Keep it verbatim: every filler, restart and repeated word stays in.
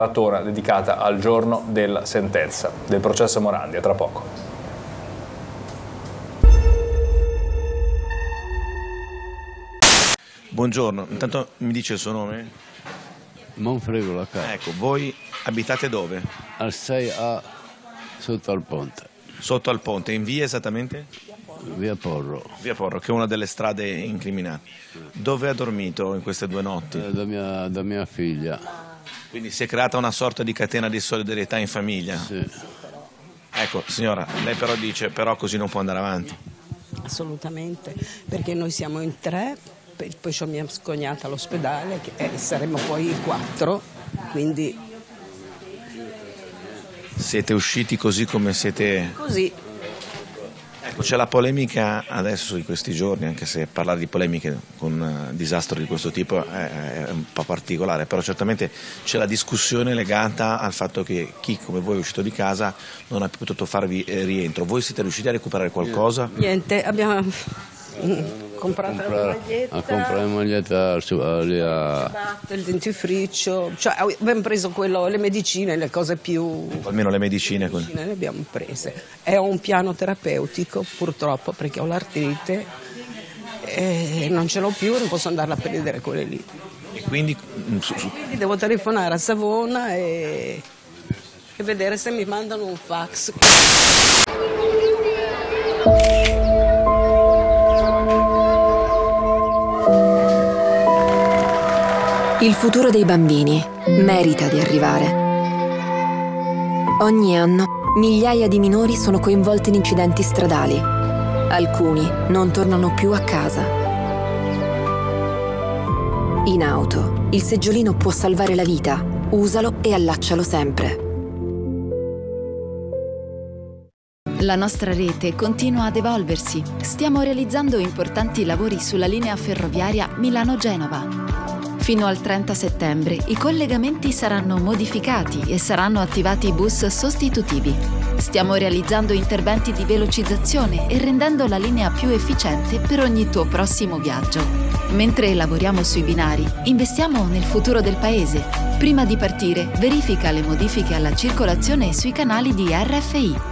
maratona dedicata al giorno della sentenza del processo Morandi. A tra poco. Buongiorno, intanto mi dice il suo nome? Monfrego la casa. Ecco, voi abitate dove? Al sei A sotto al ponte. Sotto al ponte, in via esattamente? Via Porro. Via Porro, che è una delle strade incriminate. Dove ha dormito in queste due notti? Eh, da, mia, da mia figlia. Quindi si è creata una sorta di catena di solidarietà in famiglia? Sì. Ecco, signora, lei però dice, però così non può andare avanti. Assolutamente, perché noi siamo in tre, poi c'ho mia cognata all'ospedale, che eh, saremo poi quattro, quindi... Siete usciti così come siete... Così. Ecco, c'è la polemica adesso in questi giorni, anche se parlare di polemiche con uh, disastro di questo tipo è, è un po' particolare, però certamente c'è la discussione legata al fatto che chi come voi è uscito di casa non ha più potuto farvi eh, rientro. Voi siete riusciti a recuperare qualcosa? Niente, abbiamo comprato Comprare, la maglietta, a comprare la maglietta su, lì a... il dentifricio, cioè abbiamo preso quello, le medicine, le cose più... Almeno le medicine. Le medicine le abbiamo prese. È un piano terapeutico, purtroppo, perché ho l'artrite e non ce l'ho più, non posso andarla a prendere quelle lì. E quindi, su, su... quindi devo telefonare a Savona e, e vedere se mi mandano un fax. Il futuro dei bambini merita di arrivare. Ogni anno migliaia di minori sono coinvolti in incidenti stradali. Alcuni non tornano più a casa. In auto, il seggiolino può salvare la vita. Usalo e allaccialo sempre. La nostra rete continua ad evolversi. Stiamo realizzando importanti lavori sulla linea ferroviaria Milano-Genova. Fino al trenta settembre i collegamenti saranno modificati e saranno attivati bus sostitutivi. Stiamo realizzando interventi di velocizzazione e rendendo la linea più efficiente per ogni tuo prossimo viaggio. Mentre lavoriamo sui binari, investiamo nel futuro del paese. Prima di partire, verifica le modifiche alla circolazione sui canali di R F I.